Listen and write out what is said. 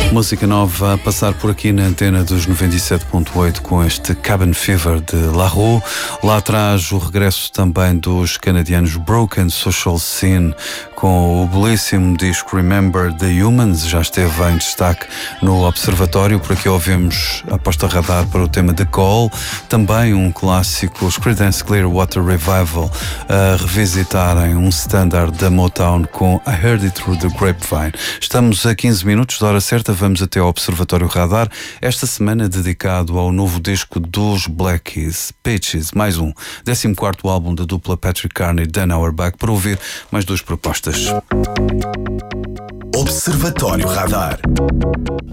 Música nova a passar por aqui na antena dos 97.8 com este Cabin Fever de La Roux. Lá atrás o regresso também dos canadianos Broken Social Scene com o belíssimo disco Remember the Humans. Já esteve em destaque no Observatório. Por aqui ouvimos a posta radar para o tema The Call. Também um clássico, os Creedence Clearwater Revival, a revisitarem um standard da Motown com I Heard It Through the Grapevine. Estamos a 15 minutos da hora certa, vamos até ao Observatório Radar, esta semana dedicado ao novo disco dos Black Keys, Peaches, mais um, 14º álbum da dupla Patrick Carney e Dan Auerbach, para ouvir mais duas propostas. Observatório Radar.